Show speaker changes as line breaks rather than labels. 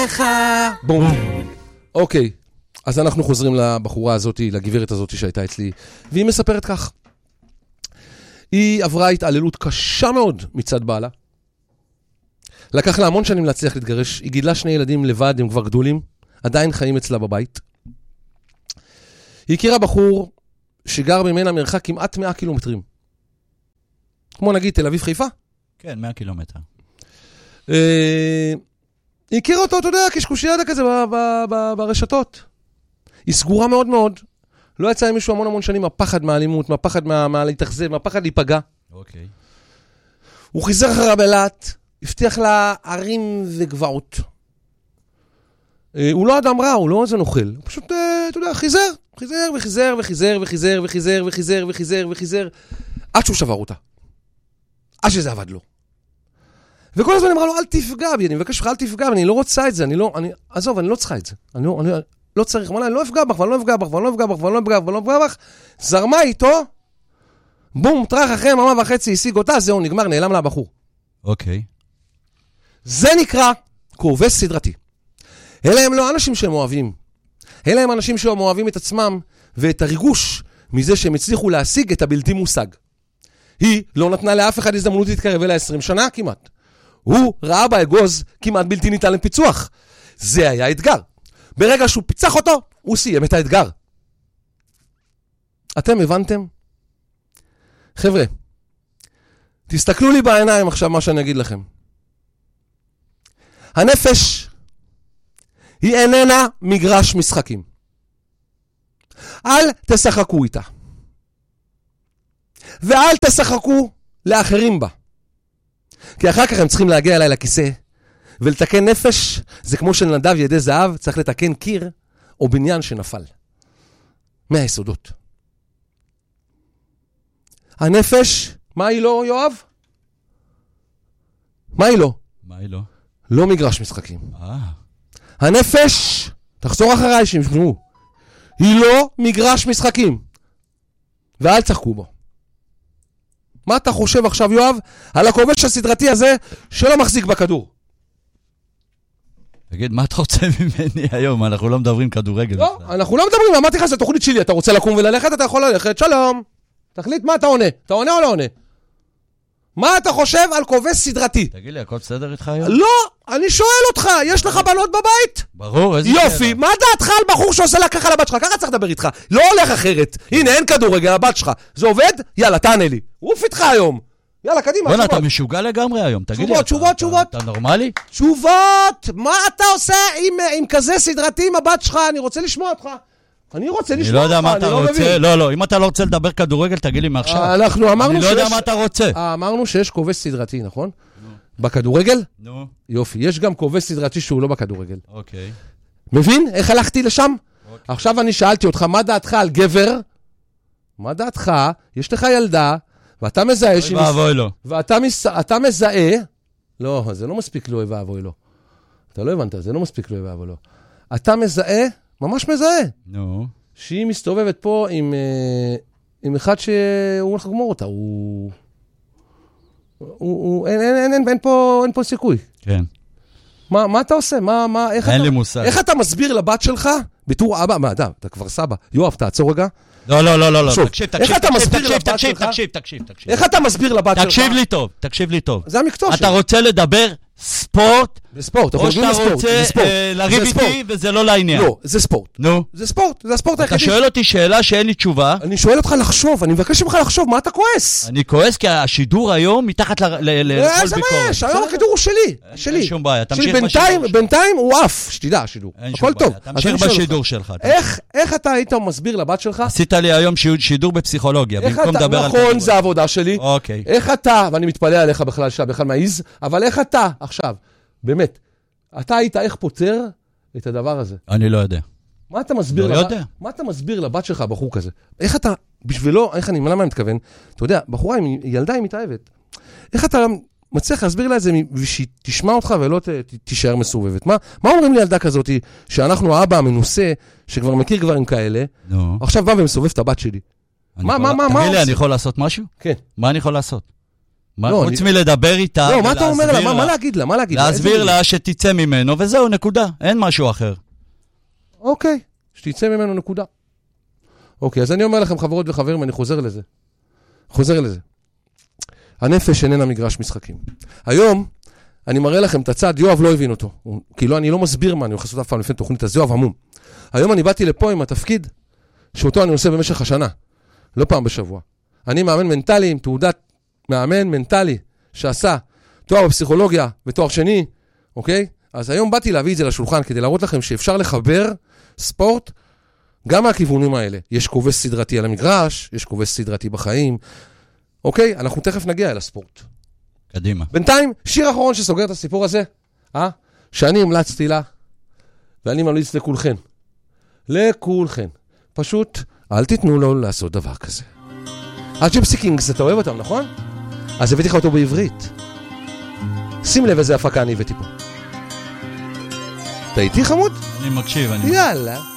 לך. בום. אוקיי, אז אנחנו חוזרים לבחורה הזאת, לגברת הזאת שהייתה אצלי, והיא מספרת כך. היא עברה התעללות קשה מאוד מצד בעלה. לקח לה המון שנים להצליח להתגרש. היא גידלה 2 ילדים לבד, הם כבר גדולים, עדיין חיים אצלה בבית. היא הכירה בחור שגר ממנה מרחק כמעט 100 קילומטרים. כמו נגיד תל אביב חיפה?
כן, 100 קילומטר.
היא הכירה אותו, אתה יודע, קשקושיאדה כזה ברשתות. היא סגורה מאוד מאוד. לא יצא עם מישהו המון שנים מהפחד מהאלימות, מהפחד להתאכזב, מהפחד להיפגע.
אוקיי.
הוא חיזר אחריה בלט, הבטיח לה ערים וגבעות. הוא לא אדם רע, הוא לא איזה נוכל. הוא פשוט, אתה יודע, חיזר וחיזר, עד שהוא שבר אותה. עד שזה עבד לו. וכל הזמן אמרה לו, אל תפגע בי, אני מבקש לך, אל תפגע בי, אני לא רוצה את זה, עזוב, אני לא צריכה את זה. אני לא צריך, אני לא אפגע בך, ואני לא אפגע בך. זרמה איתו, בום, טרח אחרי 1.5 ימים, השיג אותה, זהו, נגמר, נעלם לה הבחור.
אוקיי.
זה נקרא כובש סדרתי. אלה הם לא אנשים שהם אוהבים. אלה הם אנשים שהם אוהבים את עצמם, ואת הריגוש מזה שהם הצליחו להשיג את הבלתי מושג. היא לא נתנה לאף אחד הזדמנות להתקרב אליה 20 שנה כמעט. הוא ראה באגוז כמעט בלתי ניתן לפיצוח. זה היה אתגר. ברגע שהוא פיצח אותו, הוא סיים את האתגר. אתם הבנתם? חבר'ה, תסתכלו לי בעיניים עכשיו מה שאני אגיד לכם. הנפש היא איננה מגרש משחקים. אל תשחקו איתה. ואל תשחקו לאחרים בה. כי אחר כך הם צריכים להגיע אליי לכיסא, ולתקן נפש, זה כמו שנדב ידי זהב, צריך לתקן קיר או בניין שנפל. מהיסודות. הנפש, מה היא לא, יואב? מה היא לא?
מה היא לא?
לא מגרש משחקים. הנפש, תחזור אחריי שישמעו, היא לא מגרש משחקים. ואל תשחקו בו. מה אתה חושב עכשיו, יואב, על הכובש הסדרתי הזה שלא מחזיק בכדור?
תגיד, מה אתה רוצה ממני היום? אנחנו לא מדברים כדורגל.
לא, אנחנו לא מדברים, אמרתי לך, זה תוכנית שלי, אתה רוצה לקום וללכת, אתה יכול ללכת, שלום. תחליט מה אתה עונה, אתה עונה או לא עונה? מה אתה חושב על כובש סדרתי?
תגיד לי, הכל בסדר איתך היום?
לא, אני שואל אותך, יש לך בנות בבית?
ברור, איזה
יופי, מה דעתך על בחור שעושה לה ככה לבת שלך? ככה צריך לדבר איתך, לא הולך אחרת. הנה, אין כדורגל, הבת שלך. זה עובד? יאללה, תענה לי. עוף איתך היום. יאללה, קדימה.
בוא'נה, אתה משוגע לגמרי היום, תגיד לי.
תשובות.
אתה נורמלי?
תשובות! מה אתה עושה עם כזה סדרתי עם הבת שלך? אני רוצה לשמוע אותך. אני לא יודע מה אתה
רוצה. לא, אם אתה לא רוצה לדבר כדורגל, תגיד לי מעכשיו.
אנחנו אמרנו
אני לא יודע מה אתה רוצה.
אמרנו שיש כובש סדרתי, נכון? בכדורגל?
נו.
יופי, יש גם כובש סדרתי שהוא לא בכדורגל.
אוקיי.
מבין? איך הלכתי לשם? עכשיו אני שאלתי אותך, מה דעתך על גבר? מה דעתך? יש לך ילדה, ואתה מזהה...
אוי ואבוי לו.
ואתה מזהה... לא, זה לא מספיק לו, אוי ואבוי לו. אתה לא הבנת, זה לא מספיק לו, אוי ואבוי לו. אתה מזהה, ממש מזהה.
נו.
שהיא מסתובבת פה עם אחד שהוא הולך לגמור אותה. אין פה סיכוי.
כן.
מה אתה עושה?
אין לי מושג.
איך אתה מסביר לבת שלך? בתור אבא, מה, אתה כבר סבא. יואב, תעצור רגע.
לא. תקשיב.
איך אתה מסביר לבת שלך?
תקשיב לי טוב.
זה המקצוע שלי.
אתה רוצה לדבר ספורט?
בספורט.
או שאתה רוצה לריב איתי וזה לא לעניין.
לא, זה ספורט.
נו.
זה ספורט היחידי.
אתה שואל אותי שאלה שאין לי תשובה.
אני שואל אותך לחשוב, אני מבקש ממך לחשוב, מה אתה כועס?
אני כועס כי השידור היום מתחת לכל ביקורת.
זה מה יש, היום הכדור הוא שלי.
אין שום בעיה, תמשיך בשידור.
בינתיים הוא אף, שתדע השידור. הכל טוב.
תמשיך בשידור שלך.
איך אתה היית מסביר לבת שלך?
עשית לי היום שידור בפסיכולוגיה, במקום לדבר על...
נכון, זה העבודה שלי.
אוקיי.
איך אתה, ואני מתפלא עליך בכלל מעיז, אבל איך אתה עכשיו, באמת, אתה היית איך פותר את הדבר הזה?
אני לא יודע.
מה אתה מסביר לבת שלך, בחור כזה? איך אתה, בשבילו, למה אני מתכוון? אתה יודע, בחורה, ילדה היא מתאהבת. איך אתה מצליח להסביר לה את זה, ושהיא תשמע אותך ולא תישאר מסובבת? מה אומרים לי ילדה כזאת, שאנחנו האבא המנוסה, שכבר מכיר גברים כאלה, עכשיו בא ומסובב את הבת שלי?
תגיד לי, אני יכול לעשות משהו?
כן.
מה אני יכול לעשות? חוץ מלדבר איתה.
לא, מה אתה אומר לה? מה להגיד לה?
להסביר לה שתצא ממנו, וזהו, נקודה. אין משהו אחר.
אוקיי, שתצא ממנו, נקודה. אוקיי, אז אני אומר לכם, חברות וחברים, אני חוזר לזה. הנפש איננה מגרש משחקים. היום, אני מראה לכם את הצד, יואב לא הבין אותו. כאילו, אני לא מסביר מה, אני הולך לעשות אף פעם לפני תוכנית, אז יואב המום. היום אני באתי לפה עם התפקיד, שאותו אני עושה במשך השנה. לא פעם בשבוע. אני מאמן מנטלי עם תעודת מאמן מנטלי, שעשה תואר בפסיכולוגיה ותואר שני, אוקיי? אז היום באתי להביא את זה לשולחן, כדי להראות לכם שאפשר לחבר ספורט גם מהכיוונים האלה. יש כובש סדרתי על המגרש, יש כובש סדרתי בחיים, אוקיי? אנחנו תכף נגיע אל הספורט.
קדימה.
בינתיים, שיר אחרון שסוגר את הסיפור הזה, שאני המלצתי לה, ואני ממליץ לכולכן. פשוט, אל תיתנו לו לעשות דבר כזה. הג'יפסי קינגס, אתה אוהב אותם, נכון? אז הבאתי לך אותו בעברית. שים לב איזה הפקה אני הבאתי פה. אתה איתי חמוד?
אני מקשיב.
יאללה.